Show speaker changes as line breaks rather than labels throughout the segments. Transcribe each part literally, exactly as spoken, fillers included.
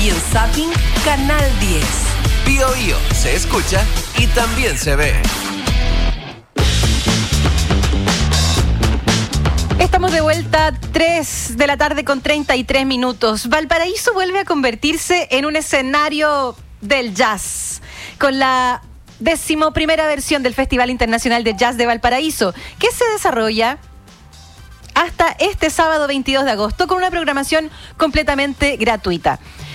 Y en Zapping, Canal diez.
Bio Bio se escucha y también se ve.
Estamos de vuelta, tres de la tarde con treinta y tres minutos. Valparaíso vuelve a convertirse en un escenario del jazz, con la decimoprimera versión del Festival Internacional de Jazz de Valparaíso, que se desarrolla hasta este sábado veintidós de agosto con una programación completamente gratuita.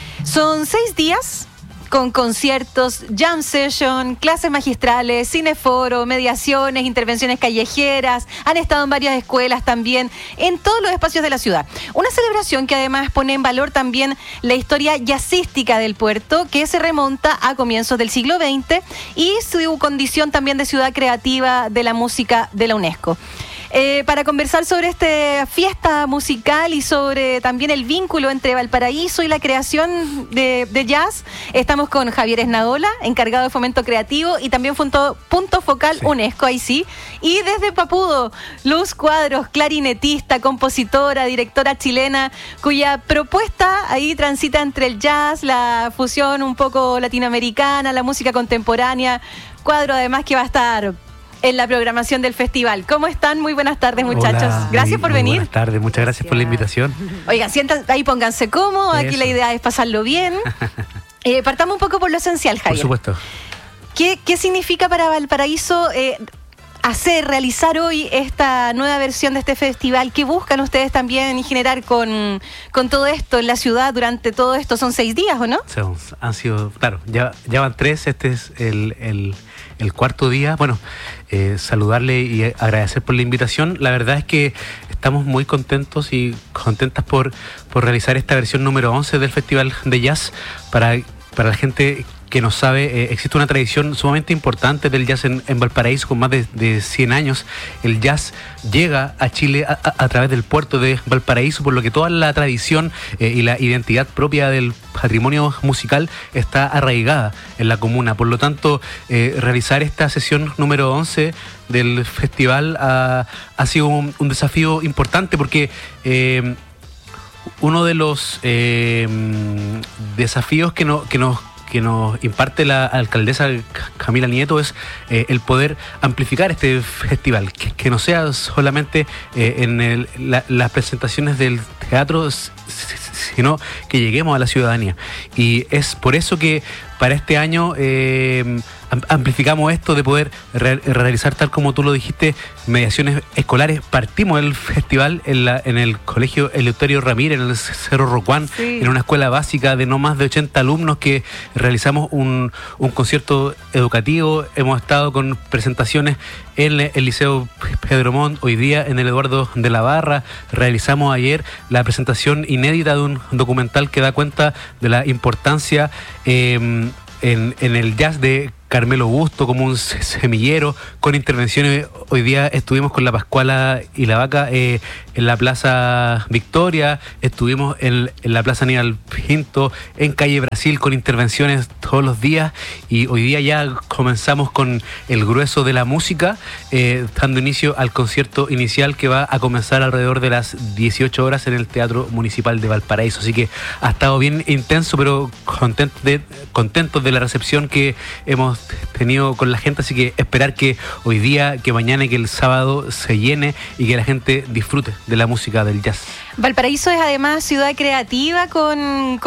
Son seis días con conciertos, jam session, clases magistrales, cineforo, mediaciones, intervenciones callejeras. Han estado en varias escuelas también, en todos los espacios de la ciudad. Una celebración que además pone en valor también la historia jazzística del puerto, que se remonta a comienzos del siglo veinte, y su condición también de ciudad creativa de la música de la UNESCO. Eh, para conversar sobre esta fiesta musical y sobre también el vínculo entre Valparaíso y la creación de, de jazz, estamos con Javier Esnaola, encargado de fomento creativo y también punto, punto focal sí. UNESCO, ahí sí. Y desde Papudo, Luz Cuadros, clarinetista, compositora, directora chilena, cuya propuesta ahí transita entre el jazz, la fusión un poco latinoamericana, la música contemporánea. Cuadro además que va a estar en la programación del festival. ¿Cómo están? Muy buenas tardes, muchachos.
Hola,
gracias
muy,
por
muy
venir.
Buenas tardes, muchas gracias, gracias por la invitación.
Oigan, sientan, ahí pónganse cómodos,
Eso.
Aquí la idea es pasarlo bien. eh, partamos un poco por lo esencial, Javier.
Por supuesto.
¿Qué, qué significa para Valparaíso eh, hacer, realizar hoy esta nueva versión de este festival? ¿Qué buscan ustedes también generar con, con todo esto en la ciudad durante todo esto? Son seis días, ¿o no?
Son, han sido, claro, ya, ya van tres, este es el... el el cuarto día. Bueno, eh, saludarle y agradecer por la invitación. La verdad es que estamos muy contentos y contentas por, por realizar esta versión número once del Festival de Jazz. Para, para la gente que no sabe, eh, existe una tradición sumamente importante del jazz en, en Valparaíso con más de, de cien años. El jazz llega a Chile a, a, a través del puerto de Valparaíso, por lo que toda la tradición eh, y la identidad propia del patrimonio musical está arraigada en la comuna. Por lo tanto, eh, realizar esta sesión número once del festival ha, ha sido un, un desafío importante porque eh, uno de los eh, desafíos que, no, que nos que nos imparte la alcaldesa Camila Nieto es eh, el poder amplificar este festival, que, que no sea solamente eh, en el, la, las presentaciones del teatro, sino que lleguemos a la ciudadanía. Y es por eso que para este año eh, amplificamos esto de poder re- realizar, tal como tú lo dijiste, mediaciones escolares. Partimos del festival en, la, en el colegio Eleuterio Ramírez, en el Cerro Rocuán, sí. En una escuela básica de no más de ochenta alumnos, que realizamos un, un concierto educativo. Hemos estado con presentaciones en el Liceo Pedro Montt, hoy día en el Eduardo de la Barra. Realizamos ayer la presentación inédita de un documental que da cuenta de la importancia eh, En, en el jazz de Carmelo Busto como un semillero, con intervenciones. Hoy día estuvimos con la Pascuala y la Vaca eh, en la Plaza Victoria, estuvimos en, en la Plaza Aníbal Pinto, en Calle Brasil, con intervenciones todos los días, y hoy día ya comenzamos con el grueso de la música, eh, dando inicio al concierto inicial que va a comenzar alrededor de las dieciocho horas en el Teatro Municipal de Valparaíso. Así que ha estado bien intenso, pero contentos de, contentos de la recepción que hemos tenido con la gente, así que esperar que hoy día, que mañana y que el sábado se llene y que la gente disfrute de la música del jazz.
Valparaíso es además ciudad creativa con,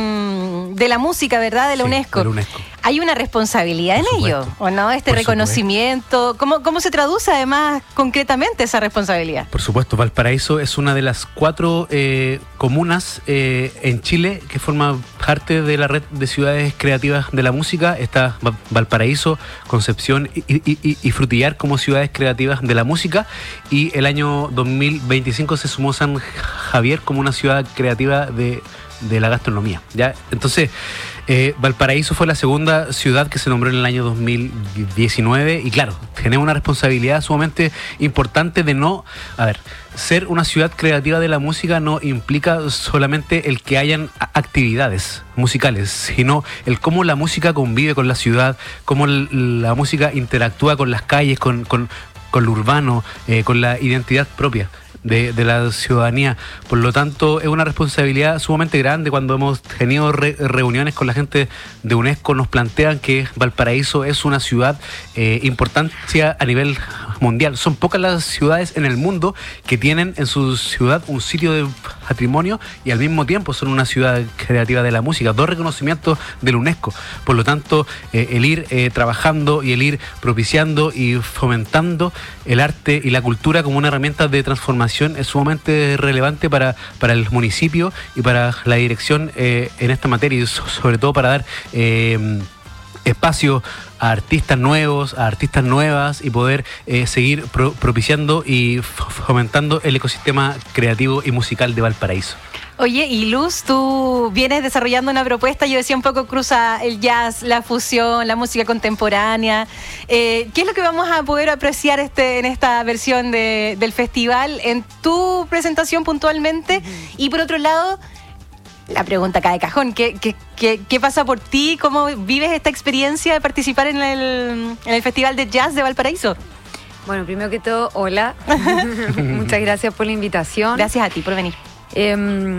con de la música, ¿verdad? De la
sí,
UNESCO.
De la UNESCO.
Hay una responsabilidad en ello, ¿o no? Este
Por
reconocimiento. ¿Cómo, ¿Cómo se traduce además concretamente esa responsabilidad?
Por supuesto, Valparaíso es una de las cuatro eh, comunas eh, en Chile que forma parte de la red de ciudades creativas de la música. Está Valparaíso, Concepción y, y, y, y Frutillar como ciudades creativas de la música. Y el año dos mil veinticinco se sumó San Javier como una ciudad creativa de, de la gastronomía, ¿ya? Entonces, Eh, Valparaíso fue la segunda ciudad que se nombró en el año dos mil diecinueve y claro, tenemos una responsabilidad sumamente importante de no, a ver, ser una ciudad creativa de la música no implica solamente el que hayan actividades musicales, sino el cómo la música convive con la ciudad, cómo la música interactúa con las calles, con, con, con lo urbano, eh, con la identidad propia. de, de la ciudadanía. Por lo tanto, es una responsabilidad sumamente grande. Cuando hemos tenido re, reuniones con la gente de UNESCO, nos plantean que Valparaíso es una ciudad eh, importancia a nivel mundial. Son pocas las ciudades en el mundo que tienen en su ciudad un sitio de patrimonio y al mismo tiempo son una ciudad creativa de la música. Dos reconocimientos del UNESCO. Por lo tanto, eh, el ir eh, trabajando y el ir propiciando y fomentando el arte y la cultura como una herramienta de transformación es sumamente relevante para, para el municipio y para la dirección eh, en esta materia y so, sobre todo para dar eh, espacio a artistas nuevos, a artistas nuevas y poder eh, seguir pro, propiciando y fomentando el ecosistema creativo y musical de Valparaíso.
Oye, y Luz, tú vienes desarrollando una propuesta, yo decía un poco cruza el jazz, la fusión, la música contemporánea. Eh, ¿Qué es lo que vamos a poder apreciar este en esta versión de, del festival, en tu presentación puntualmente? Uh-huh. Y por otro lado, la pregunta acá de cajón, ¿qué, qué, qué, qué pasa por ti? ¿Cómo vives esta experiencia de participar en el, en el Festival de Jazz de Valparaíso?
Bueno, primero que todo, hola. Muchas gracias por la invitación.
Gracias a ti por venir.
Eh,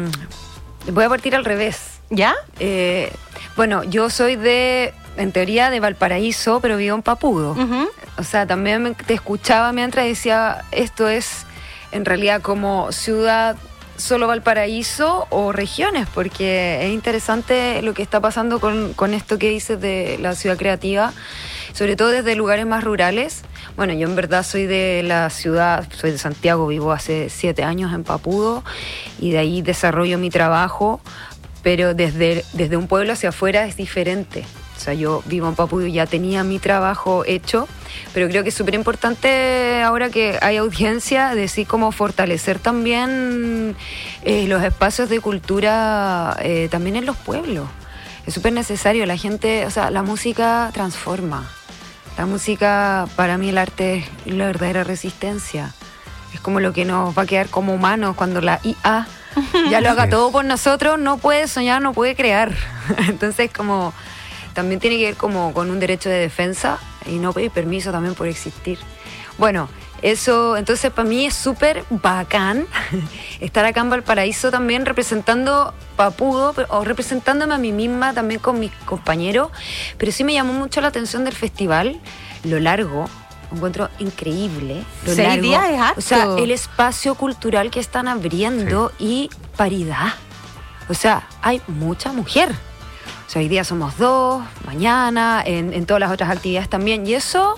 voy a partir al revés.
¿Ya?
Eh, bueno, yo soy de, en teoría, de Valparaíso, pero vivo en Papudo. Uh-huh. O sea, también me, te escuchaba mientras decía, esto es en realidad como ciudad solo Valparaíso o regiones, porque es interesante lo que está pasando con, con esto que dices de la ciudad creativa, sobre todo desde lugares más rurales. Bueno, yo en verdad soy de la ciudad, soy de Santiago, vivo hace siete años en Papudo y de ahí desarrollo mi trabajo, pero desde, desde un pueblo hacia afuera es diferente. O sea, yo vivo en Papudo y ya tenía mi trabajo hecho, pero creo que es súper importante ahora que hay audiencia, decir cómo fortalecer también eh, los espacios de cultura eh, también en los pueblos. Es súper necesario, la gente, o sea, la música transforma. La música, para mí el arte es la verdadera resistencia. Es como lo que nos va a quedar como humanos cuando la I A ya lo haga todo por nosotros, no puede soñar, no puede crear. Entonces como también tiene que ver como con un derecho de defensa y no pedir permiso también por existir. Bueno, eso, entonces para mí es súper bacán estar acá en Valparaíso también representando Papudo o representándome a mí misma también con mis compañeros, pero sí me llamó mucho la atención del festival, lo largo, lo encuentro increíble. Lo
Seis
largo,
días es harto.
O sea, el espacio cultural que están abriendo sí. Y paridad. O sea, hay mucha mujer. O sea, hoy día somos dos, mañana, en, en todas las otras actividades también, y eso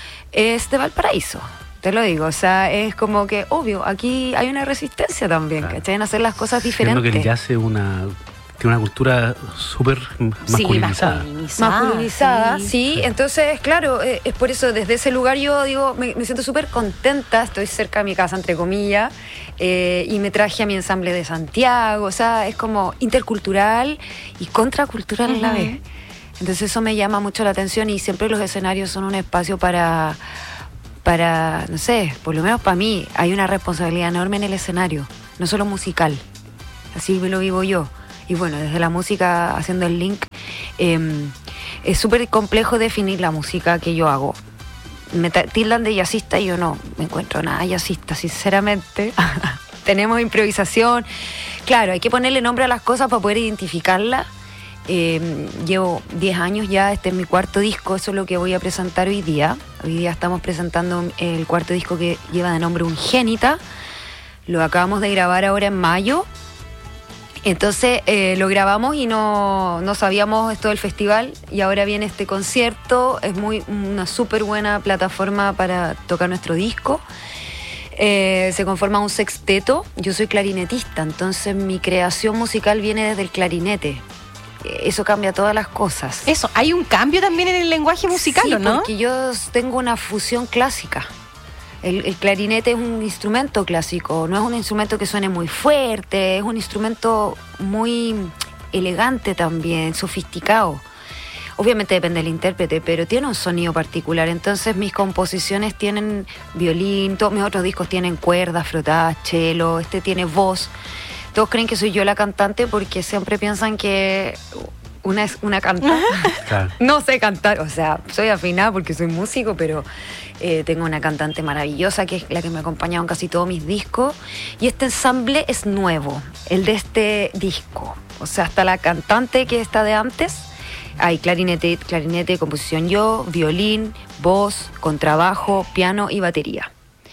es de Valparaíso. Te lo digo, o sea, es como que, obvio, aquí hay una resistencia también, claro. ¿Cachai? En hacer las cosas diferentes.
Siendo que el jazz es una, tiene una cultura súper masculinizada.
Sí, masculinizada.
Masculinizada, sí. sí.
sí.
Entonces, claro, eh, es por eso, desde ese lugar yo digo, me, me siento súper contenta, estoy cerca de mi casa, entre comillas, eh, y me traje a mi ensamble de Santiago, o sea, es como intercultural y contracultural uh-huh. a la vez. Entonces eso me llama mucho la atención y siempre los escenarios son un espacio para... para, no sé, por lo menos para mí, hay una responsabilidad enorme en el escenario, no solo musical, así lo vivo yo. Y bueno, desde la música, haciendo el link, eh, es súper complejo definir la música que yo hago. Me tildan de jazzista y yo no me encuentro nada jazzista, sinceramente. Tenemos improvisación, claro, hay que ponerle nombre a las cosas para poder identificarlas. Eh, llevo diez años ya, este es mi cuarto disco, eso es lo que voy a presentar hoy día. Hoy día estamos presentando el cuarto disco que lleva de nombre Ungénita. Lo acabamos de grabar ahora en mayo. Entonces eh, lo grabamos y no, no sabíamos esto del festival y ahora viene este concierto. Es muy una súper buena plataforma para tocar nuestro disco. Eh, se conforma un sexteto. Yo soy clarinetista, entonces mi creación musical viene desde el clarinete. Eso cambia todas las cosas.
Eso, hay un cambio también en el lenguaje musical,
sí,
¿o no?
Porque yo tengo una fusión clásica. El, el clarinete es un instrumento clásico, no es un instrumento que suene muy fuerte, es un instrumento muy elegante también, sofisticado. Obviamente depende del intérprete, pero tiene un sonido particular. Entonces mis composiciones tienen violín, todos mis otros discos tienen cuerdas frotadas, cello, este tiene voz. Todos creen que soy yo la cantante porque siempre piensan que una, una cantante.
Claro.
No sé cantar, o sea, soy afinada porque soy músico, pero eh, tengo una cantante maravillosa que es la que me ha acompañado en casi todos mis discos. Y este ensamble es nuevo, el de este disco. O sea, hasta la cantante que está de antes. Hay clarinete, clarinete, composición yo, violín, voz, contrabajo, piano y batería.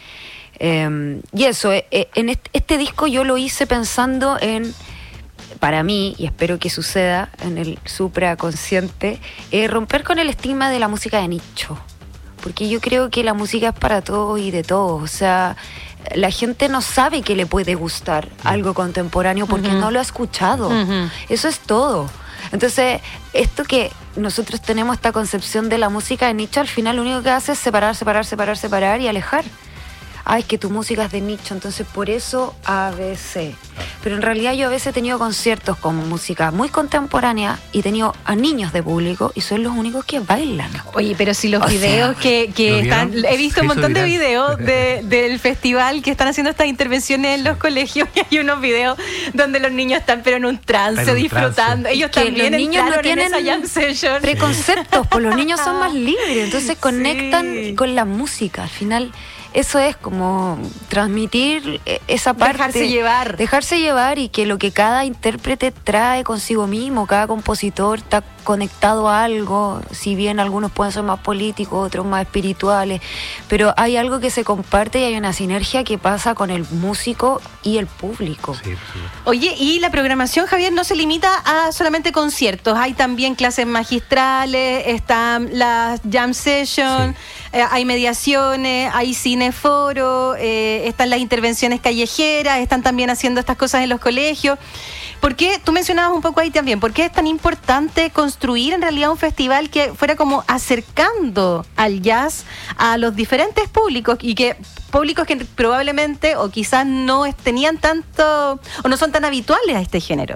Eh, y eso, eh, en este, este disco yo lo hice pensando en, para mí, y espero que suceda en el supraconsciente, eh, romper con el estigma de la música de nicho. Porque yo creo que la música es para todos y de todos. O sea, la gente no sabe que le puede gustar algo contemporáneo porque uh-huh. no lo ha escuchado. Uh-huh. Eso es todo. Entonces, esto que nosotros tenemos esta concepción de la música de nicho, al final lo único que hace es separar, separar, separar, separar y alejar. Ah, es que tu música es de nicho, entonces por eso A B C. Pero en realidad yo a veces he tenido conciertos con música muy contemporánea y he tenido a niños de público y son los únicos que bailan.
Oye, pero si los
o
videos
sea,
que, que están... He visto un montón de videos de, del festival que están haciendo estas intervenciones en los colegios y hay unos videos donde los niños están pero en un trance, en un disfrutando. Trance. Ellos
que
también
los niños no tienen
en esa jam session.
Preconceptos, pues los niños son más libres, entonces conectan sí. con la música. Al final... Eso es como transmitir esa parte.
Dejarse llevar.
Dejarse llevar y que lo que cada intérprete trae consigo mismo, cada compositor está conectado a algo, si bien algunos pueden ser más políticos, otros más espirituales, pero hay algo que se comparte y hay una sinergia que pasa con el músico y el público. Sí, sí.
Oye, y la programación, Javier, no se limita a solamente conciertos, hay también clases magistrales, están las jam sessions, sí. eh, hay mediaciones, hay cineforo, eh, están las intervenciones callejeras, están también haciendo estas cosas en los colegios. ¿Por qué? Tú mencionabas un poco ahí también, ¿por qué es tan importante construir en realidad un festival que fuera como acercando al jazz a los diferentes públicos y que públicos que probablemente o quizás no tenían tanto o no son tan habituales a este género?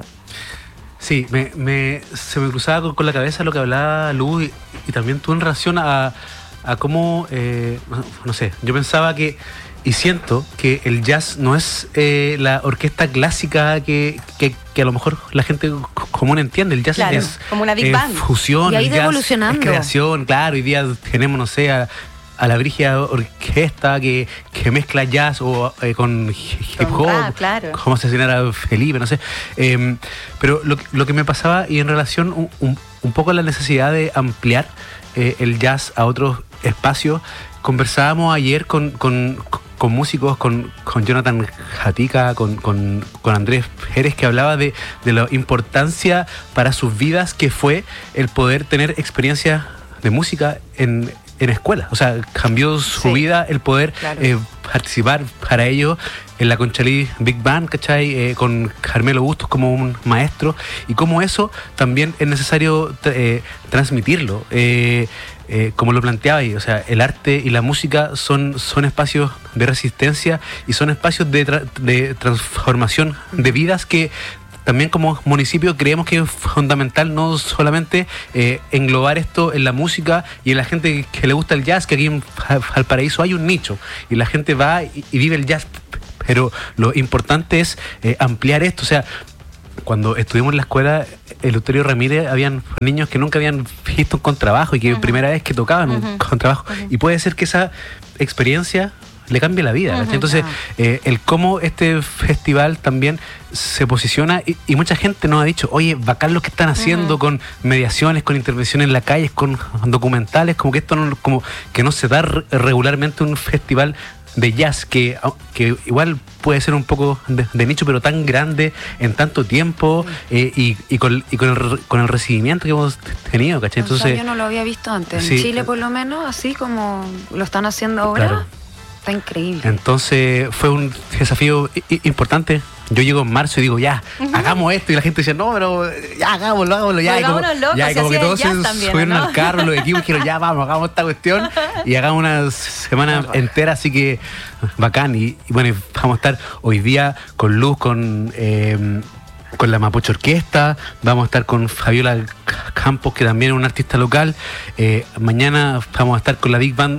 Sí, me, me, se me cruzaba con, con la cabeza lo que hablaba Luz y, y también tú en relación a, a cómo, eh, no sé, yo pensaba que y siento que el jazz no es eh, la orquesta clásica que, que, que a lo mejor la gente común entiende. El jazz
claro,
es
como una big
eh,
band.
Fusión,
y ha
el
ido
jazz
evolucionando.
Es creación, claro. Hoy día tenemos, no sé, a, a la brígida orquesta que, que mezcla jazz o eh, con hip hop,
ah, claro.
como asesinar a Felipe, no sé. Eh, pero lo, lo que me pasaba y en relación un, un, un poco a la necesidad de ampliar eh, el jazz a otros espacios, conversábamos ayer con, con, con músicos, con, con Jonathan Jatica, con, con, con Andrés Jerez, que hablaba de, de la importancia para sus vidas que fue el poder tener experiencias de música en, en escuela. O sea, cambió su sí, vida el poder claro. eh, participar para ellos en la Conchalí Big Band, ¿cachai? Eh, con Carmelo Bustos como un maestro, y cómo eso también es necesario eh, transmitirlo. Eh, Eh, como lo planteaba ahí, o sea, el arte y la música son, son espacios de resistencia y son espacios de, tra- de transformación de vidas que también como municipio creemos que es fundamental no solamente eh, englobar esto en la música y en la gente que le gusta el jazz, que aquí en Valparaíso hay un nicho y la gente va y, y vive el jazz, pero lo importante es eh, ampliar esto, o sea, cuando estuvimos en la escuela Eleuterio Ramírez, habían niños que nunca habían visto un contrabajo y que uh-huh. primera vez que tocaban uh-huh. un contrabajo. Uh-huh. Y puede ser que esa experiencia le cambie la vida. Uh-huh. Entonces, eh, el cómo este festival también se posiciona y, y mucha gente nos ha dicho, oye, bacán lo que están haciendo uh-huh. con mediaciones, con intervenciones en la calle, con documentales, como que esto no, como que no se da re- regularmente un festival de jazz que, que igual puede ser un poco de, de nicho, pero tan grande en tanto tiempo eh, y, y, con, y con, el, con el recibimiento que hemos tenido, ¿cachai? Entonces,
o sea, yo no lo había visto antes.
Sí,
en Chile, por lo menos, así como lo están haciendo ahora,
claro.
Está increíble.
Entonces, fue un desafío i- importante. Yo llego en marzo y digo, ya, uh-huh. hagamos esto. Y la gente dice, no, pero ya, hagámoslo, hagámoslo. Ya, y como,
locos,
ya, y como que todos se
también,
subieron
¿no?
al carro, los equipos, y dijeron, ya, vamos, hagamos esta cuestión. Y hagamos una semana entera, así que bacán. Y, y bueno, vamos a estar hoy día con Luz, con... Eh, con la Mapocho Orquesta, vamos a estar con Fabiola Campos, que también es una artista local. Eh, mañana vamos a estar con la Big Band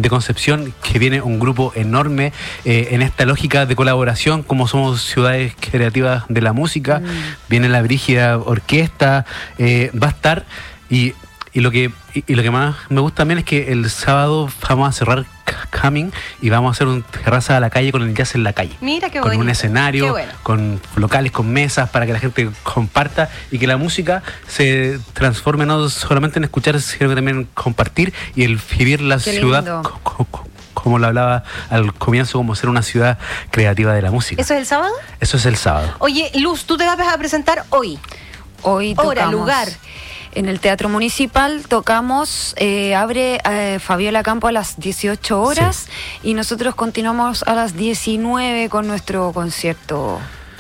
de Concepción, que viene un grupo enorme eh, en esta lógica de colaboración, como somos ciudades creativas de la música. Mm. Viene la Brígida Orquesta, eh, va a estar y... Y lo que y, y lo que más me gusta también es que el sábado vamos a cerrar Coming y vamos a hacer un terraza a la calle con el jazz en la calle.
Mira qué
Con
bonito.
un escenario,
Qué bueno.
con locales, con mesas para que la gente comparta y que la música se transforme no solamente en escuchar, sino que también en compartir y el vivir la
Qué
ciudad
lindo.
co- co- como lo hablaba al comienzo, como ser una ciudad creativa de la música.
¿Eso es el sábado?
Eso es el sábado.
Oye, Luz, tú te vas a presentar hoy.
Hoy
Hora,
tocamos
lugar.
en el Teatro Municipal, tocamos, eh, abre eh, Fabiola Campo a las dieciocho horas y nosotros continuamos a las diecinueve con nuestro concierto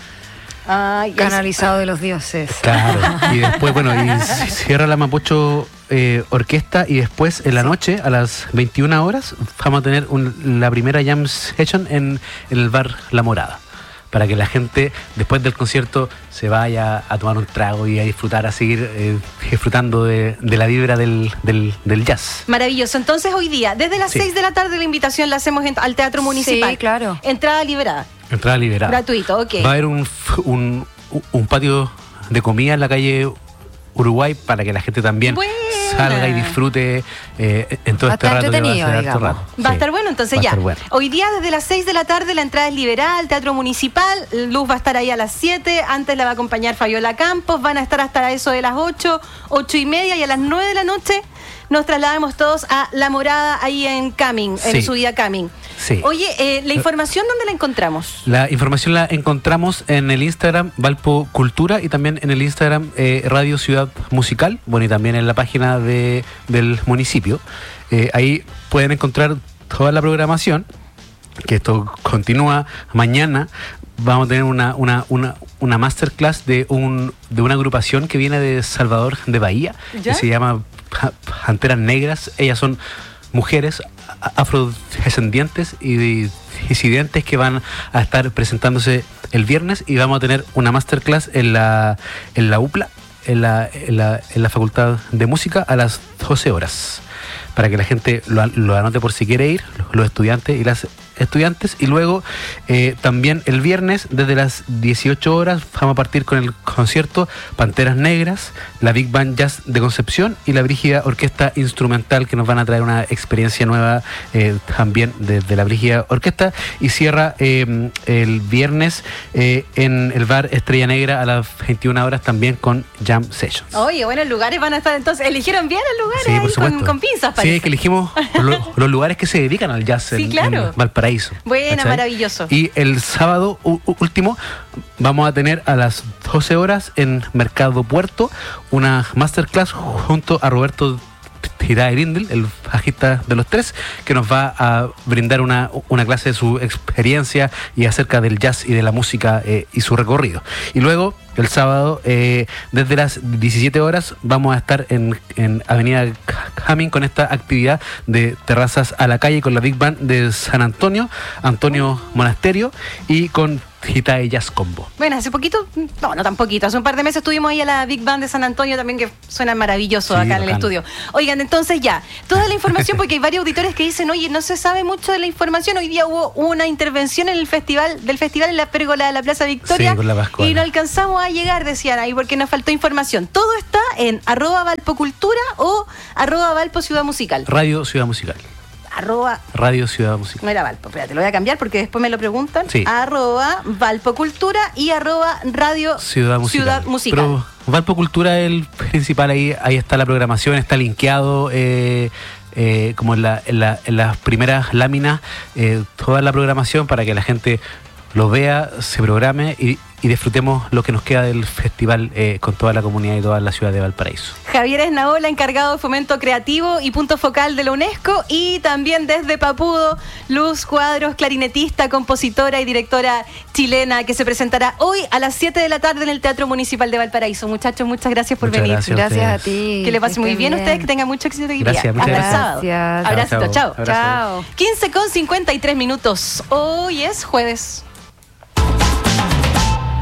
Ay,
canalizado de los dioses.
Claro, y después, bueno, y cierra la Mapocho eh, Orquesta y después en la noche, a las veintiuna horas, vamos a tener un- la primera jam session en, en el bar La Morada, para que la gente después del concierto se vaya a tomar un trago y a disfrutar, a seguir eh, disfrutando de, de la vibra del, del, del jazz.
Maravilloso. Entonces, hoy día, desde las
Sí.
seis de la tarde, la invitación la hacemos en- al Teatro Municipal.
Sí, claro.
Entrada liberada.
Entrada liberada.
Gratuito, ok.
Va a haber un, un, un patio de comida en la calle Uruguay para que la gente también
Buena.
salga y disfrute eh, en todo
Va a
este
estar
rato que va a
entretenido,
ser harto
digamos.
rato.
Va a
Sí.
estar bueno, entonces
Va a
ya.
estar bueno.
Hoy día desde las seis de la tarde la entrada es liberada al Teatro Municipal. Luz va a estar ahí a las siete. Antes la va a acompañar Fabiola Campos. Van a estar hasta eso de las ocho, ocho y media. Y a las nueve de la noche nos trasladamos todos a La Morada ahí en Coming, en
Sí.
su día Coming.
Sí.
Oye, eh, ¿la información dónde la encontramos?
La información la encontramos en el Instagram Valpo Cultura y también en el Instagram eh, Radio Ciudad Musical, bueno, y también en la página de, del municipio. Eh, ahí pueden encontrar toda la programación, que esto continúa mañana. Vamos a tener una, una, una, una masterclass de, un, de una agrupación que viene de Salvador de Bahía,
¿Ya?
que se llama Pa- Panteras Negras. Ellas son mujeres a- afrodescendientes y disidentes que van a estar presentándose el viernes y vamos a tener una masterclass en la, en la UPLA, en la, en, la, en la Facultad de Música a las doce horas, para que la gente lo, lo anote por si quiere ir, los, los estudiantes y las estudiantes. Y luego eh, también el viernes desde las dieciocho horas vamos a partir con el concierto Panteras Negras, la Big Band Jazz de Concepción y la Brígida Orquesta Instrumental, que nos van a traer una experiencia nueva eh, también desde de la Brígida Orquesta. Y cierra eh, el viernes eh, en el bar Estrella Negra a las veintiuna horas también con Jam Sessions.
Oye, buenos lugares van a estar entonces. Eligieron bien los lugares
Sí,
ahí
por supuesto.
con, con pinzas,
Sí,
parece.
es que elegimos lo- los lugares que se dedican al jazz
Sí,
en,
claro.
en Valparaíso.
Buena,
¿cachai?
maravilloso.
Y el sábado u- u- último vamos a tener a las doce horas en Mercado Puerto una masterclass junto a Roberto Tirae Grindel, el bajista de Los Tres, que nos va a brindar una, una clase de su experiencia y acerca del jazz y de la música eh, y su recorrido. Y luego, el sábado, eh, desde las diecisiete horas, vamos a estar en, en Avenida Coming con esta actividad de terrazas a la calle con la Big Band de San Antonio, Antonio Monasterio, y con Hitae Jazz Combo.
Bueno, hace poquito, no, no tan poquito, hace un par de meses estuvimos ahí a la Big Band de San Antonio también, que suena maravilloso
Sí,
acá en el
bacán.
estudio. Oigan, entonces ya, toda la información, porque hay varios auditores que dicen, oye, no se sabe mucho de la información. Hoy día hubo una intervención en el festival, del festival en la pérgola de la Plaza Victoria,
Sí, con la Pascuala.
y no alcanzamos a llegar, decían ahí, porque nos faltó información. Todo está en arroba Valpocultura o arroba Valpo Ciudad Musical.
Radio Ciudad Musical.
Arroba
Radio Ciudad Musical.
No era Valpo, espérate, lo voy a cambiar porque después me lo preguntan.
Sí.
Arroba Valpocultura y arroba Radio
Ciudad Musical.
Ciudad Musical.
Pero Valpo Cultura es el principal, ahí, ahí está la programación, está linkeado eh, eh, como en, la, en, la, en las primeras láminas, eh, toda la programación para que la gente lo vea, se programe y, y disfrutemos lo que nos queda del festival eh, con toda la comunidad y toda la ciudad de Valparaíso.
Javier Esnaola, encargado de fomento creativo y punto focal de la UNESCO, y también desde Papudo, Luz Cuadros, clarinetista, compositora y directora chilena, que se presentará hoy a las siete de la tarde en el Teatro Municipal de Valparaíso. Muchachos, muchas gracias por
Muchas
venir.
gracias.
Gracias a
ustedes.
ti.
Que le pase muy
estén
bien a ustedes, que tengan mucho éxito hoy día.
Gracias, muchas
Hasta el
gracias.
sábado.
Gracias.
Abracito, chao.
Abrazo.
Chao.
quince con cincuenta y tres minutos. Hoy es jueves.
Te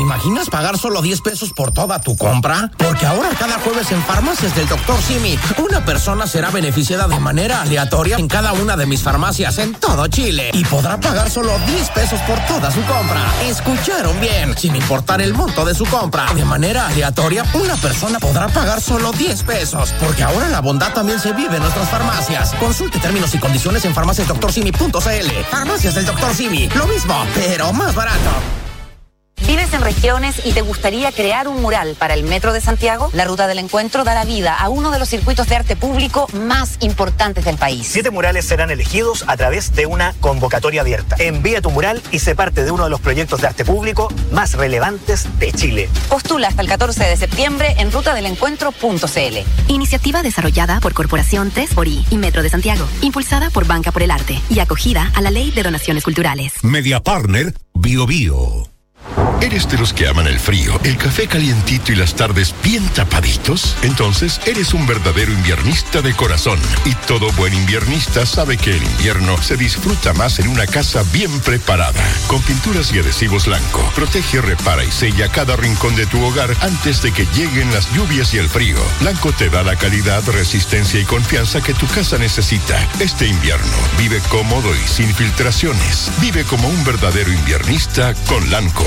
imaginas pagar solo diez pesos por toda tu compra? Porque ahora cada jueves en Farmacias del doctor Simi, una persona será beneficiada de manera aleatoria en cada una de mis farmacias en todo Chile y podrá pagar solo diez pesos por toda su compra. ¿Escucharon bien? Sin importar el monto de su compra, de manera aleatoria, una persona podrá pagar solo diez pesos. Porque ahora la bondad también se vive en nuestras farmacias. Consulte términos y condiciones en farmacias doctor simi punto c l. Farmacias del doctor Simi, lo mismo, pero más barato.
¿Vives en regiones y te gustaría crear un mural para el Metro de Santiago? La Ruta del Encuentro dará vida a uno de los circuitos de arte público más importantes del país.
Siete murales serán elegidos a través de una convocatoria abierta. Envía tu mural y sé parte de uno de los proyectos de arte público más relevantes de Chile.
Postula hasta el catorce de septiembre en ruta del encuentro punto c l.
Iniciativa desarrollada por Corporación tres por I y Metro de Santiago, impulsada por Banca por el Arte y acogida a la Ley de Donaciones Culturales.
Media Partner Bio Bio. ¿Eres de los que aman el frío, el café calientito y las tardes bien tapaditos? Entonces eres un verdadero inviernista de corazón. Y todo buen inviernista sabe que el invierno se disfruta más en una casa bien preparada. Con pinturas y adhesivos Lanco, protege, repara y sella cada rincón de tu hogar antes de que lleguen las lluvias y el frío. Lanco te da la calidad, resistencia y confianza que tu casa necesita. Este invierno vive cómodo y sin filtraciones. Vive como un verdadero inviernista con Lanco.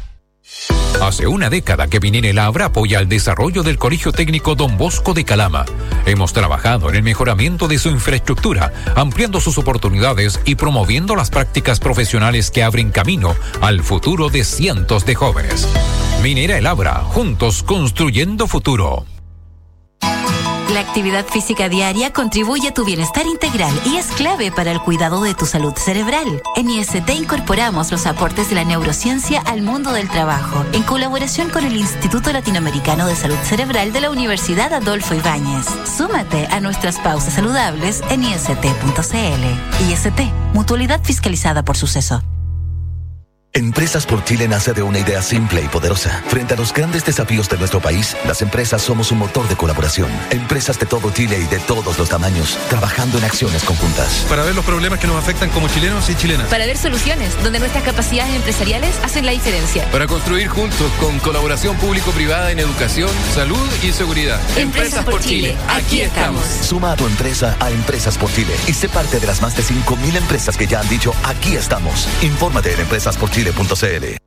Hace una década que Minera El Abra apoya el desarrollo del Colegio Técnico Don Bosco de Calama. Hemos trabajado en el mejoramiento de su infraestructura, ampliando sus oportunidades y promoviendo las prácticas profesionales que abren camino al futuro de cientos de jóvenes. Minera El Abra, juntos construyendo futuro.
La actividad física diaria contribuye a tu bienestar integral y es clave para el cuidado de tu salud cerebral. En I S T incorporamos los aportes de la neurociencia al mundo del trabajo, en colaboración con el Instituto Latinoamericano de Salud Cerebral de la Universidad Adolfo Ibáñez. Súmate a nuestras pausas saludables en i s t punto c l. I S T, mutualidad fiscalizada por Suceso.
Empresas por Chile nace de una idea simple y poderosa. Frente a los grandes desafíos de nuestro país, las empresas somos un motor de colaboración. Empresas de todo Chile y de todos los tamaños, trabajando en acciones conjuntas.
Para ver los problemas que nos afectan como chilenos y chilenas.
Para ver soluciones donde nuestras capacidades empresariales hacen la diferencia.
Para construir juntos con colaboración público-privada en educación, salud y seguridad.
Empresas, Empresas por, por Chile. Chile, aquí estamos.
Suma a tu empresa a Empresas por Chile y sé parte de las más de cinco mil empresas que ya han dicho aquí estamos. Infórmate en empresas por chile punto c l.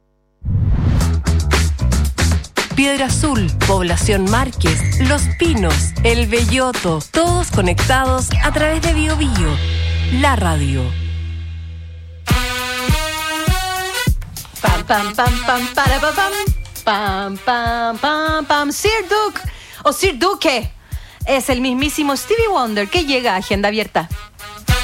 Piedra Azul, Población Márquez, Los Pinos, El Belloto, todos conectados a través de Bio Bio, la radio.
Pam, pam, pam, pam, para, pam, pam, pam, pam, pam, pam. Sir Duke, o Sir Duque, es el mismísimo Stevie Wonder que llega a Agenda Abierta.